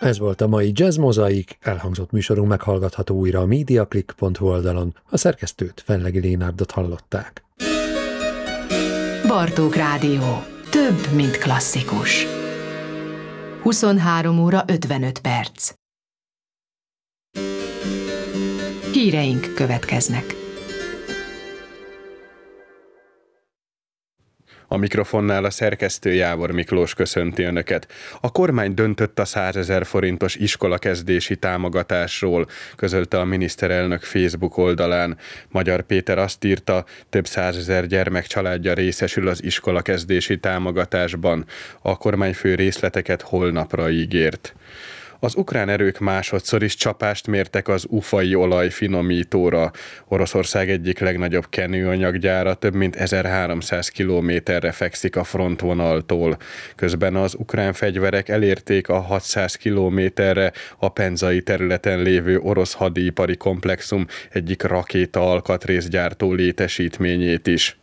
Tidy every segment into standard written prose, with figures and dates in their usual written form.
Ez volt a mai Jazz Mozaik, elhangzott műsorunk meghallgatható újra a mediaclick.hu oldalon, a szerkesztőt, Fenlegi Lénárdot hallották. Bartók Rádió. Több, mint klasszikus. 23 óra 55 perc. Híreink következnek. A mikrofonnál a szerkesztő Jávor Miklós köszönti Önöket. A kormány döntött a 100 000 forintos iskolakezdési támogatásról, közölte a miniszterelnök Facebook oldalán. Magyar Péter azt írta, több 100 000 gyermek családja részesül az iskolakezdési támogatásban. A kormányfő részleteket holnapra ígért. Az ukrán erők másodszor is csapást mértek az ufai olajfinomítóra. Oroszország egyik legnagyobb kenőanyaggyára több mint 1300 kilométerre fekszik a frontvonaltól. Közben az ukrán fegyverek elérték a 600 kilométerre a Penzai területen lévő orosz hadipari komplexum egyik rakéta alkatrészgyártó létesítményét is.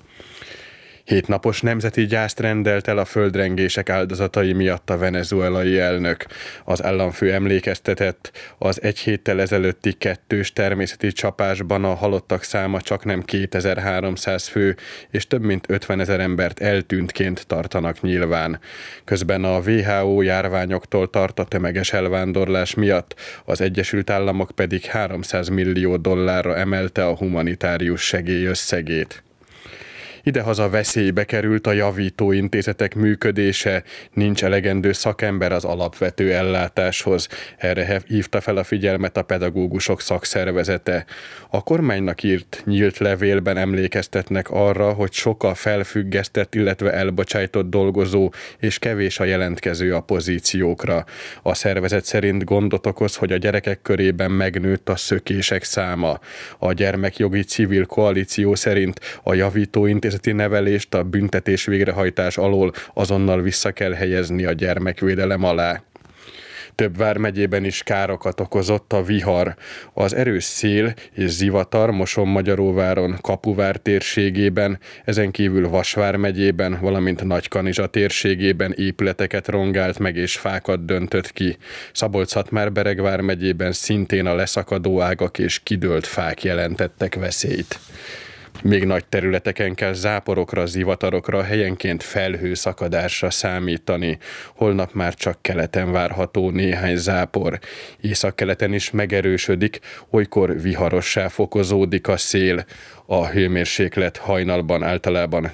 7 napos nemzeti gyászt rendelt el a földrengések áldozatai miatt a venezuelai elnök. Az államfő emlékeztetett, az egy héttel ezelőtti 2 természeti csapásban a halottak száma csaknem 2300 fő, és több mint 50 000 embert eltűntként tartanak nyilván. Közben a WHO járványoktól tart a tömeges elvándorlás miatt, az Egyesült Államok pedig $300 millió emelte a humanitárius segély összegét. Idehaza veszélybe került a javítóintézetek működése, nincs elegendő szakember az alapvető ellátáshoz. Erre hívta fel a figyelmet a pedagógusok szakszervezete. A kormánynak írt nyílt levélben emlékeztetnek arra, hogy sok a felfüggesztett, illetve elbocsájtott dolgozó, és kevés a jelentkező a pozíciókra. A szervezet szerint gondot okoz, hogy a gyerekek körében megnőtt a szökések száma. A Gyermekjogi Civil Koalíció szerint a javítóintézetek nevelést a büntetés végrehajtás alól azonnal vissza kell helyezni a gyermekvédelem alá. Több vármegyében is károkat okozott a vihar. Az erős szél és zivatar Moson-Magyaróváron, Kapuvár térségében, ezen kívül Vas vármegyében, valamint Nagykanizsa térségében épületeket rongált meg és fákat döntött ki. Szabolcs-Szatmár-Bereg vármegyében szintén a leszakadó ágak és kidőlt fák jelentettek veszélyt. Még nagy területeken kell záporokra, zivatarokra, helyenként felhőszakadásra számítani. Holnap már csak keleten várható néhány zápor. Északkeleten is megerősödik, olykor viharossá fokozódik a szél. A hőmérséklet hajnalban általában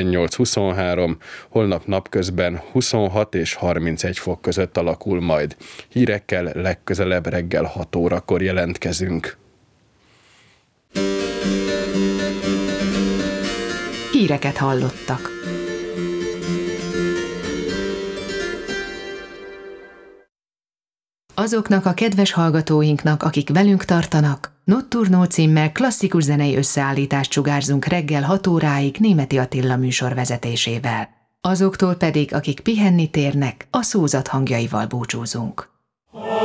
18-23, holnap napközben 26 és 31 fok között alakul majd. Hírekkel legközelebb reggel 6 órakor jelentkezünk. Híreket hallottak. Azoknak a kedves hallgatóinknak, akik velünk tartanak, Notturno címmel klasszikus zenei összeállítást sugárzunk reggel 6 óráig Németi Attila műsor vezetésével. Azoktól pedig, akik pihenni térnek, a szózat hangjaival búcsúzunk.